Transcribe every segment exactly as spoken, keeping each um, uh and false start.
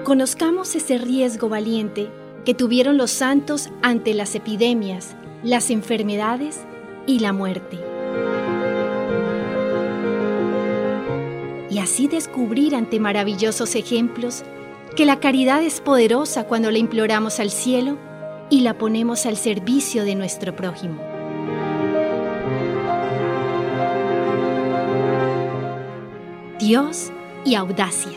Conozcamos ese riesgo valiente que tuvieron los santos ante las epidemias, las enfermedades y la muerte. Y así descubrir ante maravillosos ejemplos que la caridad es poderosa cuando la imploramos al cielo y la ponemos al servicio de nuestro prójimo. Dios y audacia.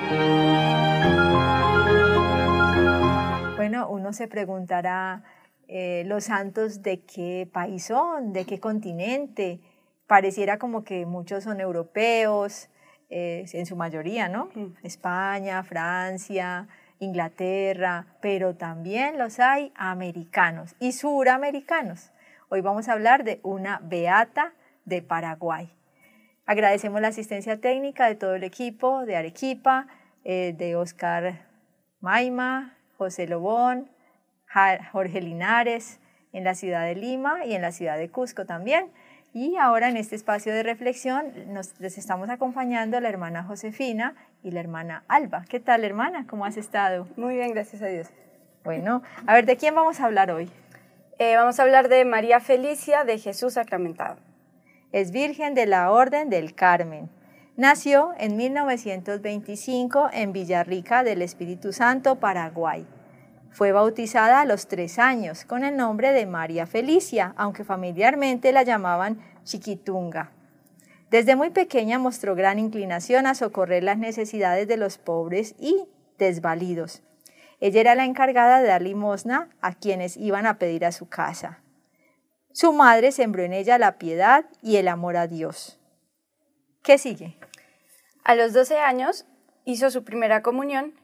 Bueno, uno se preguntará, eh, ¿los santos de qué país son? ¿De qué continente? Pareciera como que muchos son europeos, eh, en su mayoría, ¿no? Mm. España, Francia, Inglaterra, pero también los hay americanos y suramericanos. Hoy vamos a hablar de una beata de Paraguay. Agradecemos la asistencia técnica de todo el equipo de Arequipa, eh, de Oscar Maima, José Lobón, Jorge Linares, en la ciudad de Lima y en la ciudad de Cusco también. Y ahora en este espacio de reflexión nos les estamos acompañando la hermana Josefina y la hermana Alba. ¿Qué tal, hermana? ¿Cómo has estado? Muy bien, gracias a Dios. Bueno, a ver, ¿de quién vamos a hablar hoy? Eh, vamos a hablar de María Felicia de Jesús Sacramentado. Es virgen de la Orden del Carmen. Nació en mil novecientos veinticinco en Villarrica del Espíritu Santo, Paraguay. Fue bautizada a los tres años con el nombre de María Felicia, aunque familiarmente la llamaban Chiquitunga. Desde muy pequeña mostró gran inclinación a socorrer las necesidades de los pobres y desvalidos. Ella era la encargada de dar limosna a quienes iban a pedir a su casa. Su madre sembró en ella la piedad y el amor a Dios. ¿Qué sigue? A los doce años hizo su primera comunión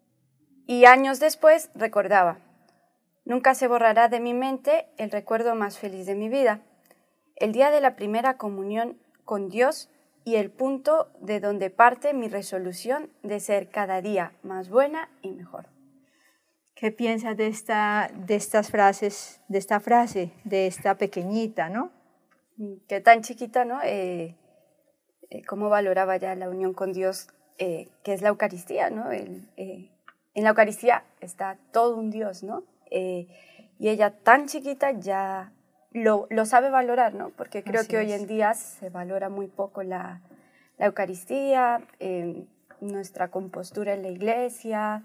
y años después recordaba: nunca se borrará de mi mente el recuerdo más feliz de mi vida, el día de la primera comunión con Dios y el punto de donde parte mi resolución de ser cada día más buena y mejor. ¿Qué piensas de, esta, de estas frases, de esta frase, de esta pequeñita, no? Qué tan chiquita, ¿no? Eh, eh, cómo valoraba ya la unión con Dios, eh, que es la Eucaristía, ¿no? El, eh, en la Eucaristía está todo un Dios, ¿no? Eh, y ella tan chiquita ya lo, lo sabe valorar, ¿no? Porque creo Así que es. Hoy en día se valora muy poco la, la Eucaristía, eh, nuestra compostura en la iglesia,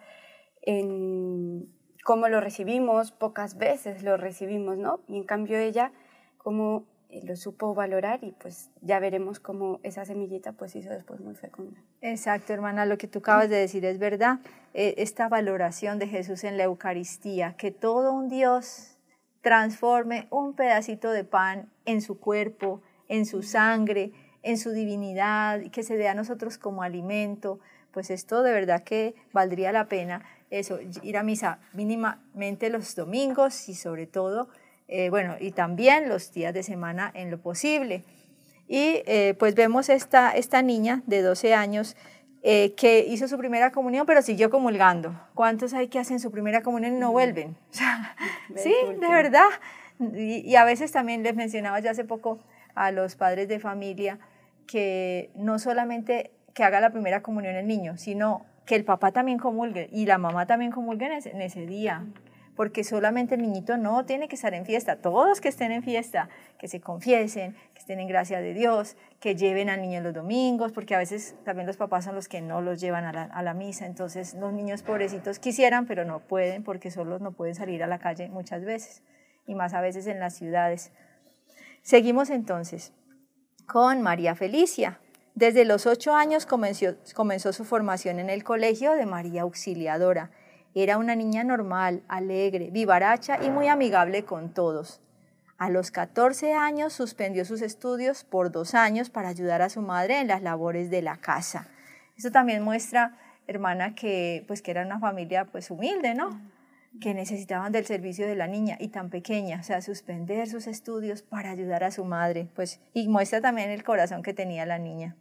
en cómo lo recibimos, pocas veces lo recibimos, ¿no? Y en cambio ella, cómo lo supo valorar y pues ya veremos cómo esa semillita pues hizo después muy fecunda. Exacto, hermana, lo que tú acabas de decir es verdad. Eh, esta valoración de Jesús en la Eucaristía, que todo un Dios transforme un pedacito de pan en su cuerpo, en su sangre, en su divinidad, y que se dé a nosotros como alimento, pues esto de verdad que valdría la pena. Eso, ir a misa mínimamente los domingos y sobre todo, eh, bueno, y también los días de semana en lo posible. Y eh, pues vemos esta, esta niña de doce años eh, que hizo su primera comunión, pero siguió comulgando. ¿Cuántos hay que hacen su primera comunión y no vuelven? O sea, sí, de verdad. Y, y a veces también les mencionaba ya hace poco a los padres de familia que no solamente que haga la primera comunión el niño, sino que el papá también comulgue y la mamá también comulgue en ese, en ese día, porque solamente el niñito no tiene que estar en fiesta, todos que estén en fiesta, que se confiesen, que estén en gracia de Dios, que lleven al niño los domingos, porque a veces también los papás son los que no los llevan a la, a la misa, entonces los niños pobrecitos quisieran, pero no pueden, porque solos no pueden salir a la calle muchas veces, y más a veces en las ciudades. Seguimos entonces con María Felicia. Desde los ocho años comenzó, comenzó su formación en el colegio de María Auxiliadora. Era una niña normal, alegre, vivaracha y muy amigable con todos. A los catorce años suspendió sus estudios por dos años para ayudar a su madre en las labores de la casa. Esto también muestra, hermana, que, pues, que era una familia pues, humilde, ¿no? Que necesitaban del servicio de la niña y tan pequeña, o sea, suspender sus estudios para ayudar a su madre, pues, y muestra también el corazón que tenía la niña.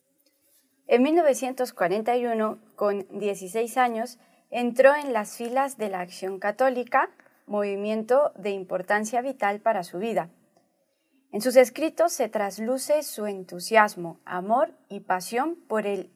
En mil novecientos cuarenta y uno, con dieciséis años, entró en las filas de la Acción Católica, movimiento de importancia vital para su vida. En sus escritos se trasluce su entusiasmo, amor y pasión por el